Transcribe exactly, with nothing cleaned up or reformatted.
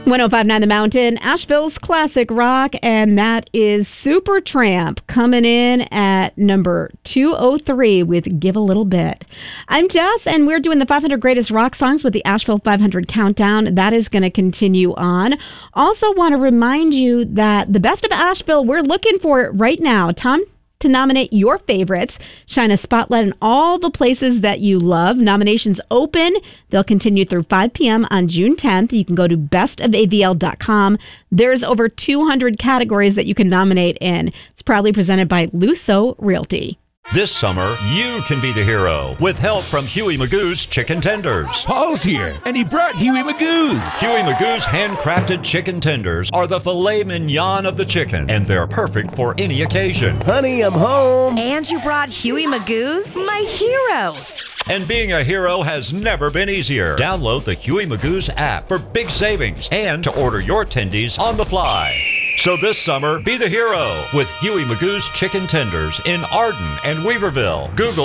one oh five point nine The Mountain, Asheville's classic rock, and that is Supertramp coming in at number two oh three with Give a Little Bit. I'm Jess, and we're doing the five hundred greatest rock songs with the Asheville five hundred countdown. That is going to continue on. Also want to remind you that the Best of Asheville, we're looking for it right now. Tom, to nominate your favorites. Shine a spotlight in all the places that you love. Nominations open. They'll continue through five p.m. on June tenth. You can go to best of a v l dot com. There's over two hundred categories that you can nominate in. It's proudly presented by Luso Realty. This summer, you can be the hero with help from Huey Magoo's Chicken Tenders. Paul's here, and he brought Huey Magoo's. Huey Magoo's handcrafted chicken tenders are the filet mignon of the chicken, and they're perfect for any occasion. Honey, I'm home. And you brought Huey Magoo's? My hero. And being a hero has never been easier. Download the Huey Magoo's app for big savings and to order your tendies on the fly. So this summer, be the hero with Huey Magoo's Chicken Tenders in Arden and Weaverville. Google